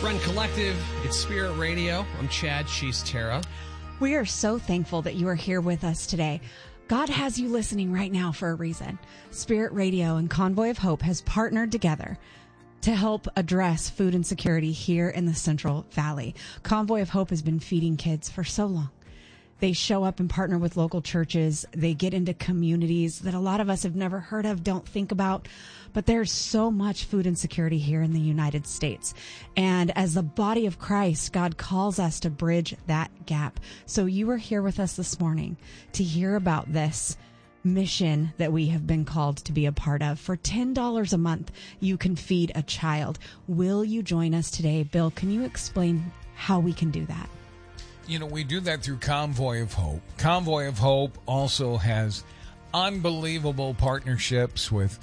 Run Collective, it's Spirit Radio. I'm Chad, she's Tara. We are so thankful that you are here with us today. God has you listening right now for a reason. Spirit Radio and Convoy of Hope has partnered together to help address food insecurity here in the Central Valley. Convoy of Hope has been feeding kids for so long. They show up and partner with local churches. They get into communities that a lot of us have never heard of, don't think about. But there's so much food insecurity here in the United States. And as the body of Christ, God calls us to bridge that gap. So you are here with us this morning to hear about this mission that we have been called to be a part of. For $10 a month, you can feed a child. Will you join us today? Bill, can you explain how we can do that? You know, we do that through Convoy of Hope. Convoy of Hope also has unbelievable partnerships with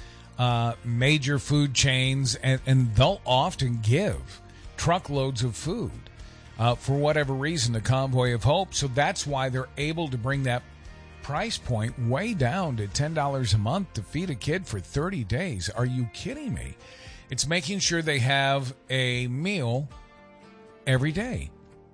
major food chains, and they'll often give truckloads of food for whatever reason to Convoy of Hope. So that's why they're able to bring that price point way down to $10 a month to feed a kid for 30 days. Are you kidding me? It's making sure they have a meal every day.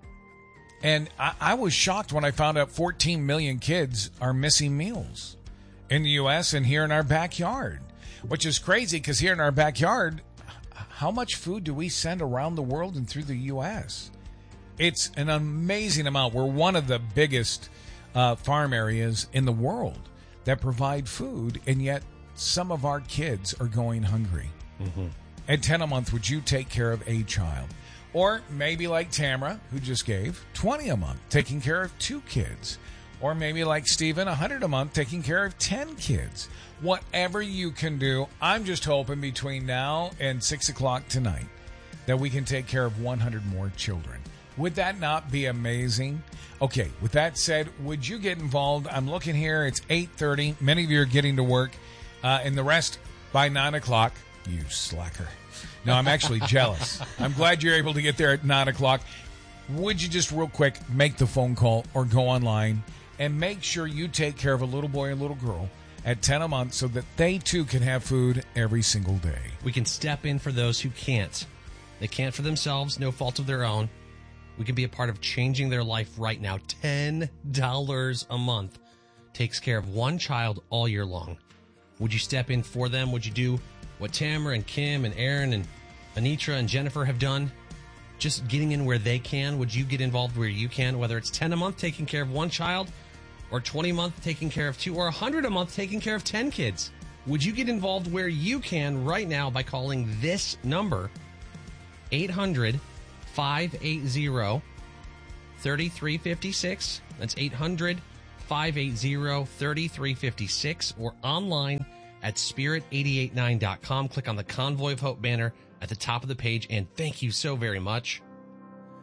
And I was shocked when I found out 14 million kids are missing meals in the U.S. and here in our backyard, which is crazy because here in our backyard, how much food do we send around the world and through the U.S.? It's an amazing amount. We're one of the biggest farm areas in the world that provide food, and yet some of our kids are going hungry. Mm-hmm. At 10 a month, would you take care of a child? Or maybe like Tamara, who just gave, 20 a month, taking care of 2 kids. Or maybe like Stephen, 100 a month, taking care of 10 kids. Whatever you can do, I'm just hoping between now and 6 o'clock tonight that we can take care of 100 more children. Would that not be amazing? Okay, with that said, would you get involved? I'm looking here. It's 8:30. Many of you are getting to work, and the rest by 9 o'clock. You slacker. No, I'm actually jealous. I'm glad you're able to get there at 9 o'clock. Would you just real quick make the phone call or go online and make sure you take care of a little boy and little girl at 10 a month so that they too can have food every single day? We can step in for those who can't. They can't for themselves, no fault of their own. We can be a part of changing their life right now. $10 a month takes care of one child all year long. Would you step in for them? Would you do what Tamara and Kim and Aaron and Anitra and Jennifer have done? Just getting in where they can. Would you get involved where you can? Whether it's 10 a month taking care of one child, or 20 a month taking care of 2, or 100 a month taking care of 10 kids. Would you get involved where you can right now by calling this number, 800-580-3356. That's 800-580-3356, or online at spirit889.com. Click on the Convoy of Hope banner at the top of the page, and thank you so very much